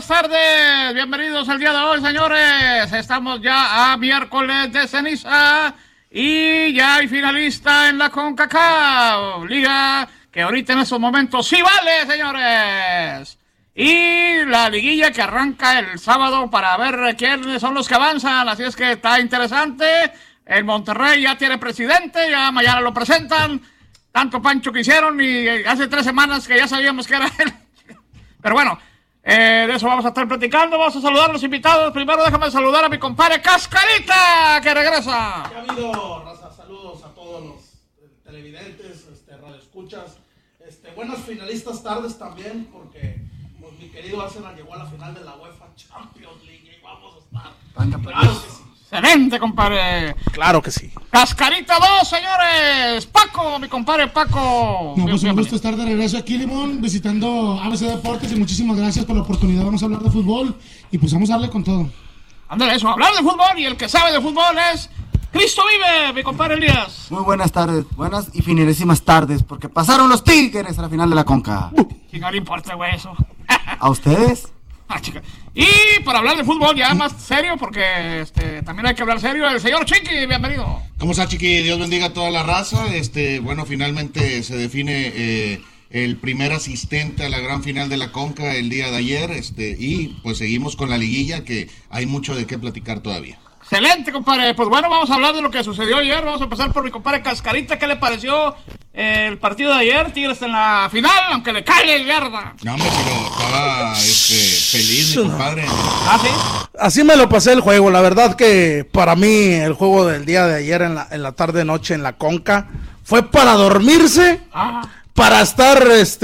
buenas tardes. Bienvenidos al día de hoy, señores. Estamos ya a miércoles de ceniza y ya hay finalista en la CONCACAF, liga que ahorita en estos momentos sí vale, señores. Y la liguilla que arranca el sábado para ver quiénes son los que avanzan, así es que está interesante. El Monterrey ya tiene presidente, ya mañana lo presentan. Tanto pancho que hicieron y hace 3 semanas que ya sabíamos que era él. Pero bueno, de eso vamos a estar platicando. Vamos a saludar a los invitados. Primero déjame saludar a mi compadre Cascarita, que regresa. ¿Qué ha habido, raza? Saludos a todos los televidentes, radioescuchas. Buenas finalistas tardes también, porque pues, mi querido Arsenal llegó a la final de la UEFA Champions League y vamos a estar. Claro que sí. Excelente, compadre. Claro que sí. Cascarita 2, señores. Paco, mi compadre Paco. No, pues un gusto estar de regreso aquí, Limón, visitando ABC Deportes y muchísimas gracias por la oportunidad. Vamos a hablar de fútbol y pues vamos a darle con todo. Ándale, eso, hablar de fútbol y el que sabe de fútbol es Cristo Vive, mi compadre Elías. Muy buenas tardes, buenas y finalísimas tardes, porque pasaron los Tigres a la final de la Conca. Si no le importa, güey, eso. ¿A ustedes? Ah, chica. Y para hablar de fútbol ya más serio, porque también hay que hablar serio, el señor Chiqui, bienvenido. ¿Cómo está, Chiqui? Dios bendiga a toda la raza. Bueno, finalmente se define el primer asistente a la gran final de la Conca el día de ayer, y pues seguimos con la liguilla, que hay mucho de qué platicar todavía. Excelente, compadre. Pues bueno, vamos a hablar de lo que sucedió ayer. Vamos a empezar por mi compadre Cascarita. ¿Qué le pareció el partido de ayer? Tigres en la final, aunque le cae el yarda. No, hombre, pero estaba feliz, mi compadre. ¿Ah, sí? Así me lo pasé el juego. La verdad que para mí el juego del día de ayer en la tarde-noche en la Conca fue para dormirse, para estar,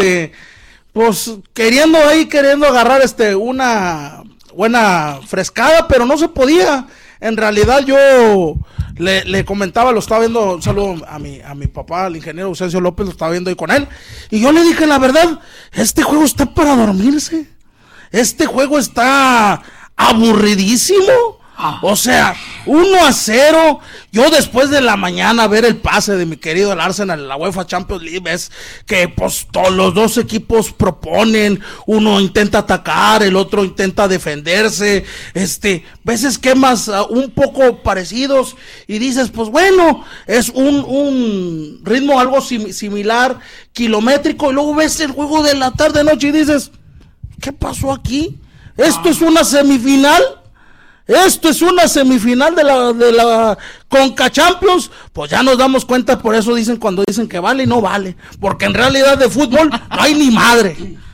pues queriendo agarrar una buena frescada, pero no se podía. En realidad yo le comentaba, lo estaba viendo, un saludo a mi papá, el ingeniero Ausencio López, lo estaba viendo ahí con él, y yo le dije la verdad, este juego está para dormirse, este juego está aburridísimo. O sea, 1-0, yo después de la mañana ver el pase de mi querido el Arsenal en la UEFA Champions League, ves que pues todos los dos equipos proponen, uno intenta atacar, el otro intenta defenderse, ves esquemas un poco parecidos y dices, pues bueno, es un ritmo algo similar, kilométrico, y luego ves el juego de la tarde-noche y dices, ¿qué pasó aquí? ¿Esto es una semifinal? Esto es una semifinal de la Conca Champions. Pues ya nos damos cuenta, por eso dicen cuando dicen que vale y no vale, porque en realidad de fútbol no hay ni madre.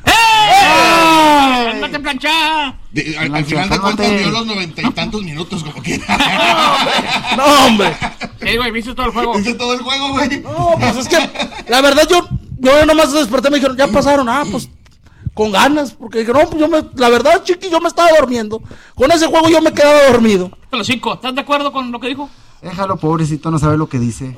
¡Cálmate, plancha! Al final de cuentas dio los 90 y tantos minutos, como quiera. No, hombre. Sí, güey, viste todo el juego. ¿Viste todo el juego, güey? No, pues es que la verdad yo nomás desperté, me dijeron, ya pasaron, pues con ganas, porque no, pues la verdad, Chiqui, yo me estaba durmiendo. Con ese juego yo me quedaba dormido. Los 5, ¿estás de acuerdo con lo que dijo? Déjalo, pobrecito, no sabe lo que dice.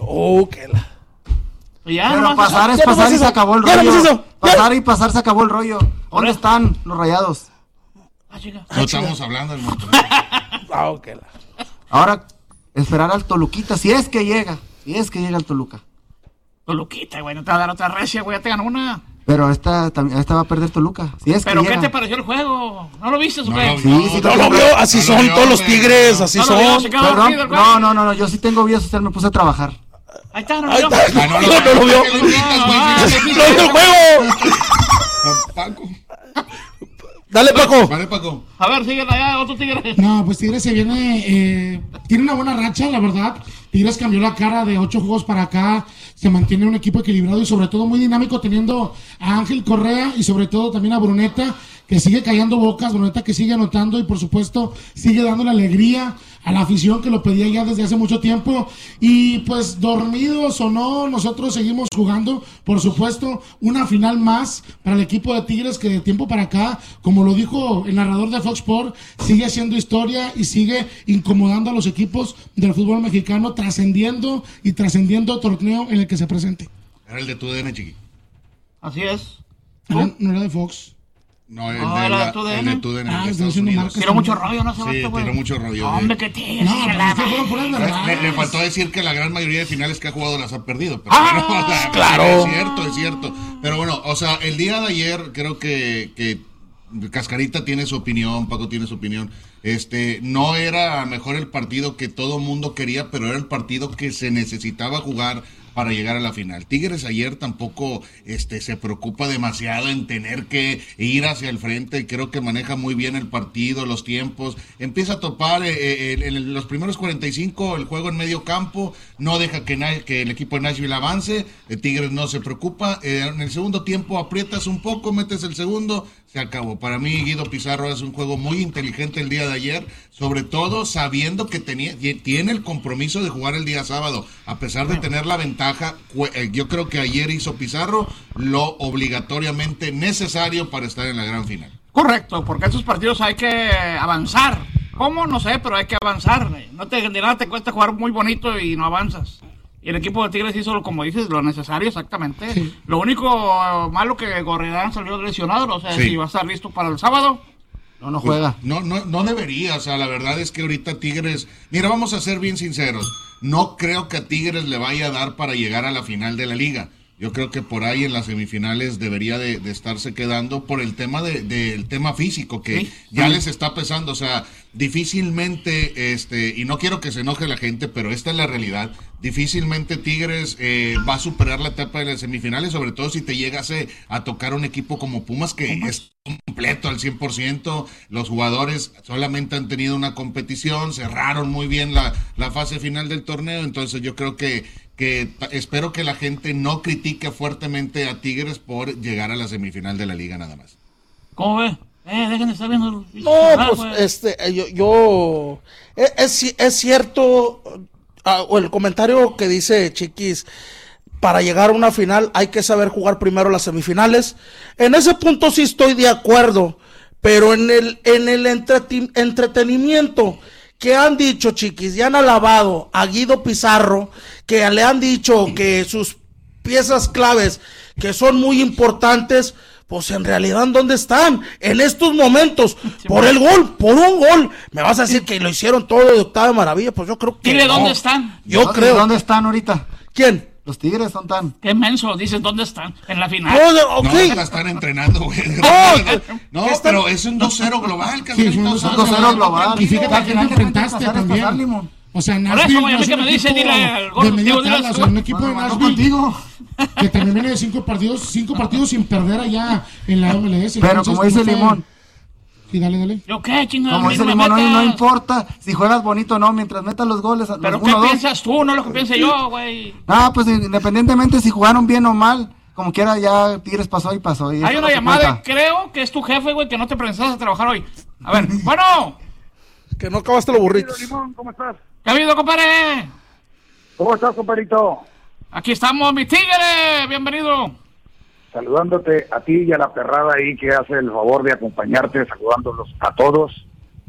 Ya, pero no pasar es pasar y se acabó el rollo. Pasar y pasar se acabó el rollo. ¿Dónde están los Rayados? No estamos hablando del Monterrey. Ahora, esperar al Toluquita, si es que llega el Toluca. Toluquita, güey, no te va a dar otra recia, güey, ya te ganó una. Pero esta va a perder Toluca. Si es ¿Pero que qué llega. te pareció el juego? ¿No lo viste, o qué? Sí, no lo veo, así son todos los Tigres, así son. Perdón, no, yo sí tengo vida social, me puse a trabajar. Ahí está, no lo vio. No lo vio. No vio el juego. Paco. Dale, Paco. Vale, Paco. A ver, síguela allá, otro Tigre. No, pues Tigres se viene, tiene una buena racha, la verdad. Tigres cambió la cara de 8 juegos para acá, se mantiene un equipo equilibrado y sobre todo muy dinámico, teniendo a Ángel Correa y sobre todo también a Bruneta, que sigue callando bocas, Bruneta que sigue anotando y por supuesto sigue dándole alegría a la afición que lo pedía ya desde hace mucho tiempo. Y pues dormidos o no, nosotros seguimos jugando, por supuesto, una final más para el equipo de Tigres, que de tiempo para acá, como lo dijo el narrador de Fox Sports, sigue haciendo historia y sigue incomodando a los equipos del fútbol mexicano, trascendiendo torneo en el que se presente. Era el de TUDN, Chiqui. Así es. No era de Fox. No, el era de TUDN. TUDN. Ah, de estoy Estados haciendo Unidos. marcas. Tiró mucho rollo, ¿no? Sí, tiró mucho rollo. Hombre, que Tigres. No, pero es que fueron puras verdades. Le faltó decir que la gran mayoría de finales que ha jugado las ha perdido. Pero claro. Es cierto. Pero bueno, o sea, el día de ayer creo que Cascarita tiene su opinión, Paco tiene su opinión. No era mejor el partido que todo mundo quería, pero era el partido que se necesitaba jugar para llegar a la final. Tigres ayer tampoco se preocupa demasiado en tener que ir hacia el frente. Creo que maneja muy bien el partido, los tiempos. Empieza a topar en los primeros 45 el juego en medio campo. No deja que el equipo de Nashville avance. Tigres no se preocupa. En el segundo tiempo aprietas un poco, metes el segundo, se acabó. Para mí Guido Pizarro hace un juego muy inteligente el día de ayer, sobre todo sabiendo que tiene el compromiso de jugar el día sábado, a pesar de tener la ventaja. Yo creo que ayer hizo Pizarro lo obligatoriamente necesario para estar en la gran final. Correcto, porque estos partidos hay que avanzar. ¿Cómo? No sé, pero hay que avanzar. De nada te cuesta jugar muy bonito y no avanzas. Y el equipo de Tigres hizo, como dices, lo necesario exactamente. Sí. Lo único malo que Gorriarán salió lesionado, no sé si va a estar listo para el sábado. No juega. No debería, o sea, la verdad es que ahorita Tigres, mira, vamos a ser bien sinceros, no creo que a Tigres le vaya a dar para llegar a la final de la liga. Yo creo que por ahí en las semifinales debería de estarse quedando por el tema del tema físico que ya les está pesando, o sea, difícilmente, y no quiero que se enoje la gente, pero esta es la realidad, difícilmente Tigres va a superar la etapa de las semifinales, sobre todo si te llegase a tocar un equipo como Pumas, que es completo al 100%, los jugadores solamente han tenido una competición, cerraron muy bien la fase final del torneo, entonces yo creo que espero que la gente no critique fuertemente a Tigres por llegar a la semifinal de la liga nada más. ¿Cómo ve? Dejen de estar viendo. No, pues es cierto, el comentario que dice Chiquis, para llegar a una final hay que saber jugar primero las semifinales. En ese punto sí estoy de acuerdo, pero en el entretenimiento que han dicho, Chiquis, y han alabado a Guido Pizarro, que le han dicho que sus piezas claves, que son muy importantes, pues en realidad, ¿dónde están? En estos momentos, por un gol, me vas a decir que lo hicieron todo de octava maravilla, pues yo creo que dile, ¿dónde están? Yo creo. ¿Dónde están ahorita? ¿Quién? Los Tigres son tan... Qué menso, dices, ¿dónde están? En la final. No, la están entrenando, güey. No, pero es un 2-0 global, sí, es un 2-0 global. Y fíjate a quién te enfrentaste también. O sea, Nashville no es un equipo de media tabla, o sea, un equipo de Nashville que también viene de 5 partidos sin perder allá en la MLS. Pero como dice Limón. Sí, dale. ¿Yo qué, chingada? Como dice Limón, no importa si juegas bonito o no, mientras metas los goles. ¿Pero qué piensas tú? No lo que piense yo, güey. Pues independientemente si jugaron bien o mal, como quiera, ya Tigres pasó. Y hay una llamada, creo que es tu jefe, güey, que no te pensaste a trabajar hoy. A ver, bueno. Que no acabaste los burritos. Limón, ¿cómo estás? ¿Qué ha habido, compadre? ¿Cómo estás, compadrito? Aquí estamos, mi tigre, bienvenido. Saludándote a ti y a la perrada ahí que hace el favor de acompañarte, saludándolos a todos.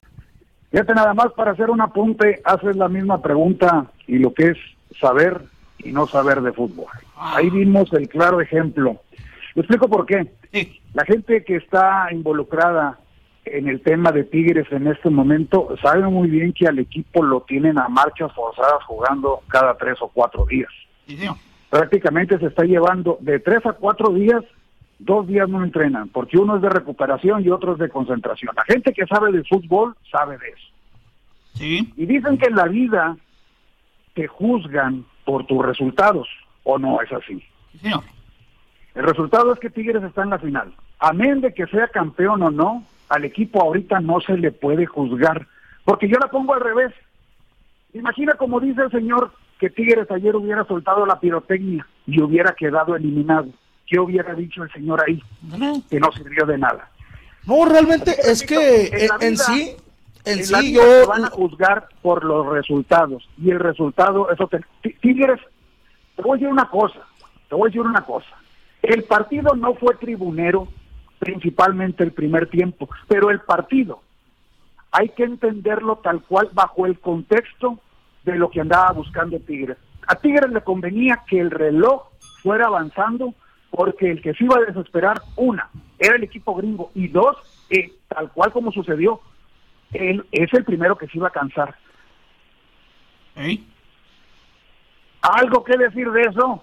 Fíjate, nada más para hacer un apunte, haces la misma pregunta y lo que es saber y no saber de fútbol. Ahí vimos el claro ejemplo. Lo explico por qué. Sí. La gente que está involucrada en el tema de Tigres en este momento sabe muy bien que al equipo lo tienen a marchas forzadas jugando cada 3 o 4 días. Sí, señor. Prácticamente se está llevando de 3 a 4 días, 2 días no entrenan, porque uno es de recuperación y otro es de concentración. La gente que sabe de fútbol sabe de eso. Sí. Y dicen que en la vida te juzgan por tus resultados, ¿o no es así? Sí, señor. El resultado es que Tigres está en la final. Amén de que sea campeón o no, al equipo ahorita no se le puede juzgar, porque yo la pongo al revés. Imagina, como dice el señor, que Tigres ayer hubiera soltado la pirotecnia y hubiera quedado eliminado. ¿Qué hubiera dicho el señor ahí? Que no sirvió de nada. No, realmente es que en sí yo... Te van a juzgar por los resultados, y el resultado, Tigres, te voy a decir una cosa. El partido no fue tribunero, principalmente el primer tiempo, pero el partido hay que entenderlo tal cual bajo el contexto de lo que andaba buscando Tigres. A Tigres le convenía que el reloj fuera avanzando, porque el que se iba a desesperar, una, era el equipo gringo, y dos, tal cual como sucedió, él es el primero que se iba a cansar. ¿Eh? ¿Algo que decir de eso?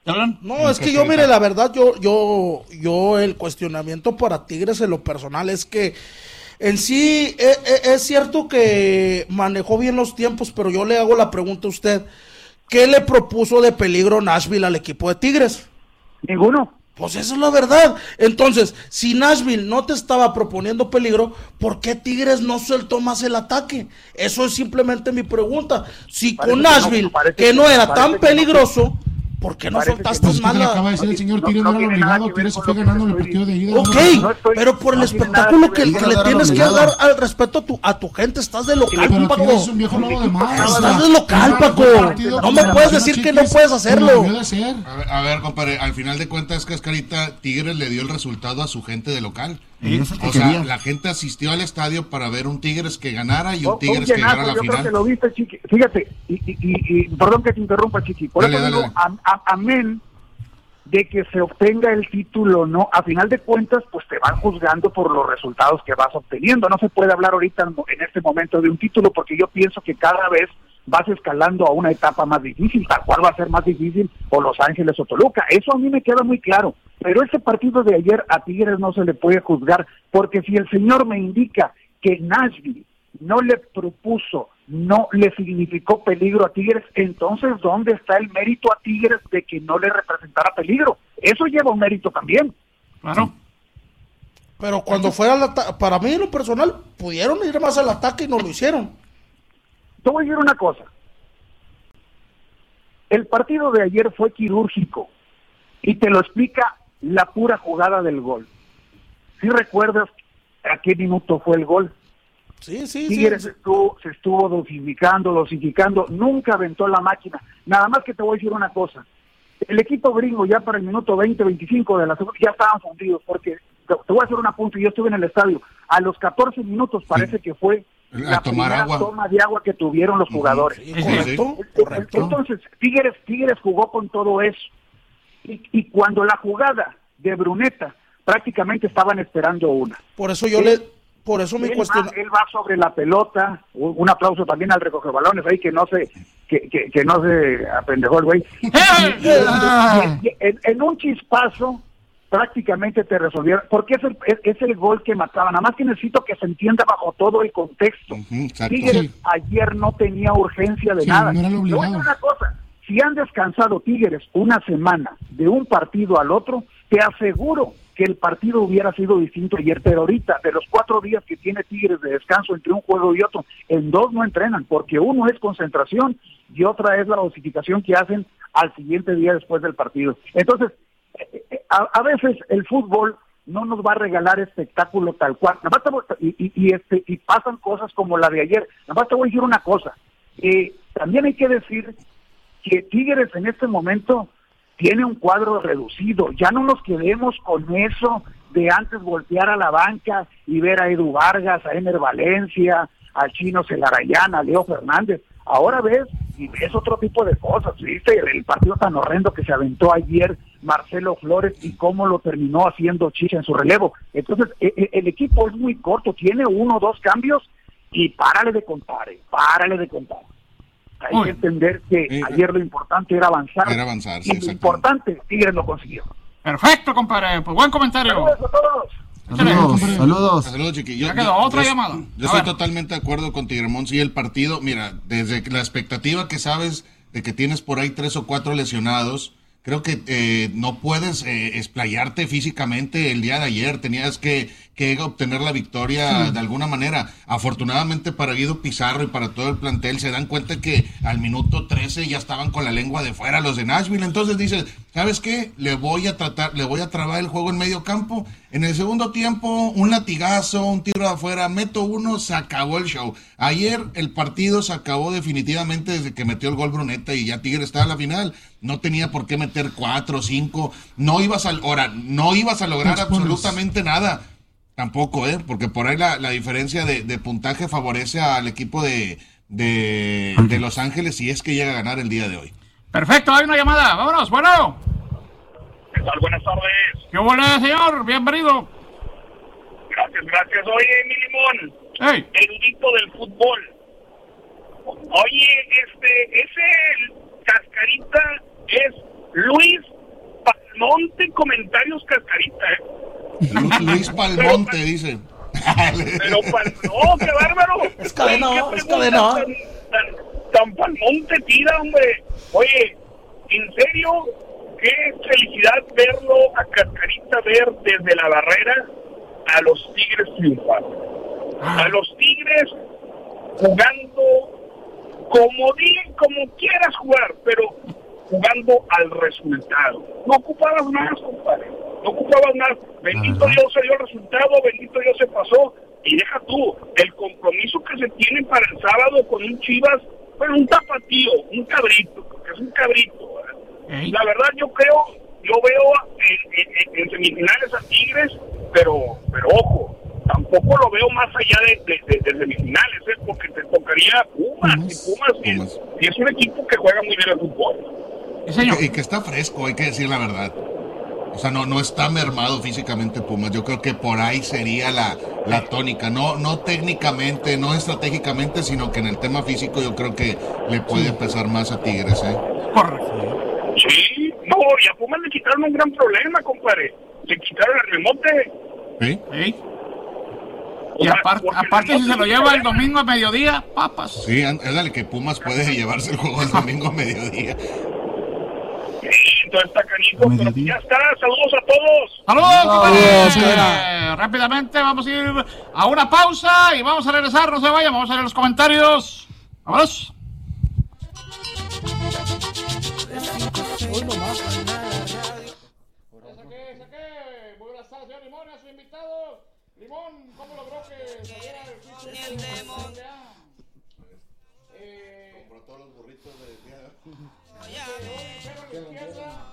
No, es que yo, mire, la verdad, yo el cuestionamiento para Tigres en lo personal es que en sí es cierto que manejó bien los tiempos, pero yo le hago la pregunta a usted, ¿qué le propuso de peligro Nashville al equipo de Tigres? Ninguno. Pues esa es la verdad. Entonces, si Nashville no te estaba proponiendo peligro, ¿por qué Tigres no soltó más el ataque? Eso es simplemente mi pregunta. Si Parece con que no, Nashville, parece que que no no, era parece tan que no. peligroso, ¿por qué no Parece que soltaste Pues que más le acaba la... de decir el señor no, Tigres, no no era tiene nada obligado, que ver Tigres se con fue lo que ganando en el estoy partido de ida. Ok, No estoy- pero por el no tiene espectáculo nada que que le ver. No, tienes que obligado. dar al respeto a tu gente, estás de local, Pero Paco. Tigres es un viejo lobo de más. Estás de local, Paco. No me puedes decir que no puedes hacerlo. A ver, compadre, al final de cuentas, Cascarita, Tigres le dio el resultado a su gente de local. Y eso es lo O que sea, quería. la gente asistió al estadio para ver un Tigres que ganara y un Un Tigres que llenazo, ganara la yo creo que final. lo viste, Chiqui. Fíjate, y perdón que te interrumpa, Chiqui. Por Dale, eso dale, digo, dale. amén de que se obtenga el título, ¿no? A final de cuentas, pues te van juzgando por los resultados que vas obteniendo. No se puede hablar ahorita en este momento de un título porque yo pienso que cada vez vas escalando a una etapa más difícil, tal cual va a ser más difícil o Los Ángeles o Toluca. Eso a mí me queda muy claro. Pero ese partido de ayer a Tigres no se le puede juzgar porque si el señor me indica que Nashville no le propuso, no le significó peligro a Tigres, entonces ¿dónde está el mérito a Tigres de que no le representara peligro? Eso lleva un mérito también. Claro. Pero cuando fue al ataque, para mí en lo personal, pudieron ir más al ataque y no lo hicieron. Te voy a decir una cosa. El partido de ayer fue quirúrgico y te lo explica la pura jugada del gol. ¿Sí recuerdas a qué minuto fue el gol? Sí. Tigres se estuvo dosificando, nunca aventó la máquina. Nada más que te voy a decir una cosa. El equipo gringo ya para el minuto 20, 25 de la segunda ya estaban fundidos porque, te voy a hacer un apunte, yo estuve en el estadio, a los 14 minutos parece que fue la tomar primera agua. toma de agua que tuvieron los jugadores. Sí, correcto. Entonces, Tigres jugó con todo eso. Y cuando la jugada de Bruneta, prácticamente estaban esperando una. Por eso mi cuestión. Él va sobre la pelota, un aplauso también al recoger balones ahí que no se apendejó el güey. En un chispazo prácticamente te resolvieron, porque es el gol que mataba, nada más que necesito que se entienda bajo todo el contexto. Exacto. Tigres ayer no tenía urgencia de nada. No era lo Te voy a obligado. decir una cosa, si han descansado Tigres una semana de un partido al otro, te aseguro que el partido hubiera sido distinto ayer, pero ahorita, de los 4 días que tiene Tigres de descanso entre un juego y otro, en 2 no entrenan, porque uno es concentración y otra es la dosificación que hacen al siguiente día después del partido. Entonces, a veces el fútbol no nos va a regalar espectáculo tal cual. Nada más y pasan cosas como la de ayer. Nada más te voy a decir una cosa. También hay que decir que Tigres en este momento tiene un cuadro reducido. Ya no nos quedemos con eso de antes voltear a la banca y ver a Edu Vargas, a Ener Valencia, al Chino Celarayán, a Leo Fernández. Ahora ves otro tipo de cosas. ¿Viste el partido tan horrendo que se aventó ayer Marcelo Flores y cómo lo terminó haciendo Chicha en su relevo? Entonces, el equipo es muy corto, tiene 1 o 2 cambios y párale de contar. Hay que entender que ayer lo importante era avanzar. Sí, y lo importante, Tigres lo consiguió. Perfecto, compadre. Pues buen comentario. Saludos a todos. Saludos. Saludos, Chiqui. Ya quedó otra llamada. Yo estoy totalmente de acuerdo con Tigremont. Sí, el partido, mira, desde la expectativa que sabes de que tienes por ahí 3 o 4 lesionados, creo que no puedes explayarte físicamente el día de ayer. Tenías que obtener la victoria de alguna manera. Afortunadamente para Guido Pizarro y para todo el plantel se dan cuenta que al minuto 13 ya estaban con la lengua de fuera los de Nashville. Entonces dices, ¿sabes qué? Le voy a trabar el juego en medio campo. En el segundo tiempo, un latigazo, un tiro de afuera, meto uno, se acabó el show. Ayer el partido se acabó definitivamente desde que metió el gol Bruneta y ya Tigre estaba en la final. No tenía por qué meter 4 o 5. No ibas a lograr absolutamente nada. Tampoco, porque por ahí la diferencia de puntaje favorece al equipo de Los Ángeles si es que llega a ganar el día de hoy. Perfecto, hay una llamada. Vámonos, bueno. ¿Qué tal? Buenas tardes. ¿Qué huele, señor? Bienvenido. Gracias. Oye, mi limón, Hey. erudito del fútbol. Oye, ese Cascarita es Luis Palmonte, comentarios cascarita, Luis Palmonte, dice. Pero no, qué bárbaro. Es cadena. Tan Palmonte tira, hombre. Oye, en serio, qué felicidad verlo a Cascarita ver desde la barrera a los Tigres triunfar. A los Tigres jugando como quieras jugar, pero jugando al resultado. No ocupabas más, compadre. No ocupabas más. Bendito Dios se dio el resultado, bendito Dios se pasó. Y deja tú, el compromiso que se tiene para el sábado con un Chivas, bueno, un tapatío, un cabrito, porque es un cabrito, ¿verdad? La verdad yo veo en semifinales a Tigres, pero ojo, tampoco lo veo más allá de semifinales, porque te tocaría Pumas. Y es un equipo que juega muy bien el fútbol. Y que está fresco, hay que decir la verdad. O sea, no está mermado físicamente Pumas. Yo creo que por ahí sería la tónica. No técnicamente, no estratégicamente, sino que en el tema físico yo creo que le puede pesar más a Tigres, ¿eh? Correcto. Sí, no, y a Pumas le quitaron un gran problema, compadre. Le quitaron el remote. ¿Sí? Y aparte si se lo lleva el domingo a mediodía, papas. Sí, ándale, que Pumas puede llevarse el juego el domingo a mediodía. Entonces está canijo, pero ya está. Saludos a todos. ¡Saludos! Rápidamente vamos a ir a una pausa y vamos a regresar. No se vayan, vamos a leer los comentarios. ¡Vámonos! Saqué. Muy buenas tardes, señor Limón, a su invitado. Limón, ¿cómo logró que saliera el Compró todos los burritos de día. izquierda.